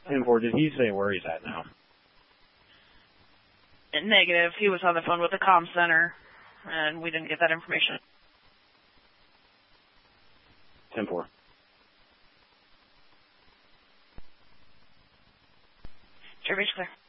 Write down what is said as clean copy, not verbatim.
10-4, did he say where he's at now? Negative. He was on the phone with the comm center, and we didn't get that information. 10-4. Jeremy's clear.